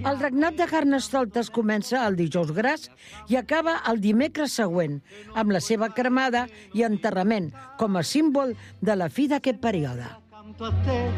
El regnat de Carnestoltes comença el dijous gras i acaba el dimecres següent, amb la seva cremada i enterrament com a símbol de la fi d'aquest període.